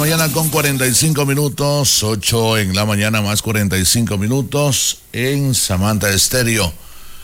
mañana con 45 minutos, 8 en la mañana más 45 minutos en Samantha Estéreo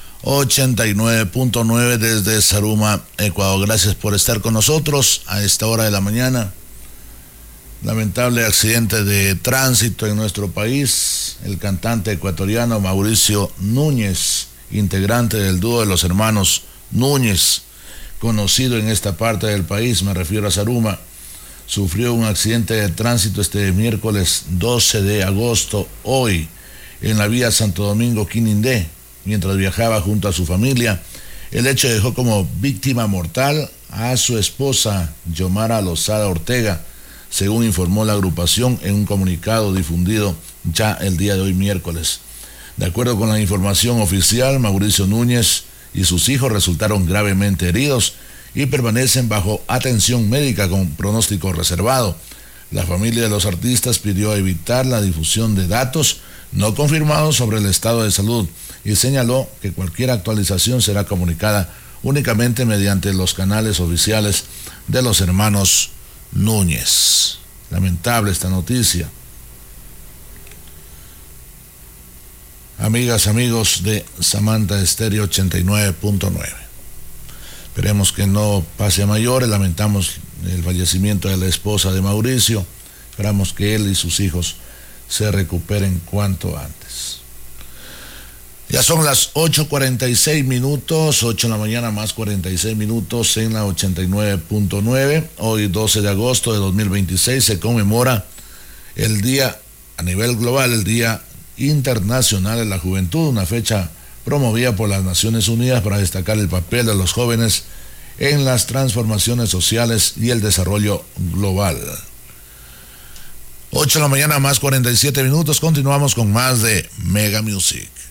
89.9 desde Zaruma, Ecuador. Gracias por estar con nosotros a esta hora de la mañana. Lamentable accidente de tránsito en nuestro país. El cantante ecuatoriano Mauricio Núñez, integrante del dúo de los hermanos Núñez, conocido en esta parte del país, me refiero a Zaruma, sufrió un accidente de tránsito este miércoles 12 de agosto, hoy, en la vía Santo Domingo-Quinindé, mientras viajaba junto a su familia. El hecho dejó como víctima mortal a su esposa, Yomara Lozada Ortega, según informó la agrupación en un comunicado difundido ya el día de hoy miércoles. De acuerdo con la información oficial, Mauricio Núñez y sus hijos resultaron gravemente heridos y permanecen bajo atención médica con pronóstico reservado. La familia de los artistas pidió evitar la difusión de datos no confirmados sobre el estado de salud y señaló que cualquier actualización será comunicada únicamente mediante los canales oficiales de los hermanos Núñez. Lamentable esta noticia. Amigas, amigos de Samantha Estéreo 89.9. Esperemos que no pase a mayores. Lamentamos el fallecimiento de la esposa de Mauricio. Esperamos que él y sus hijos se recuperen cuanto antes. Ya son las 8:46 minutos, 8 de la mañana más 46 minutos en la 89.9. Hoy 12 de agosto de 2026 se conmemora el día, a nivel global, el Día Internacional de la Juventud, una fecha promovida por las Naciones Unidas para destacar el papel de los jóvenes en las transformaciones sociales y el desarrollo global. 8 de la mañana más 47 minutos, continuamos con más de Mega Music.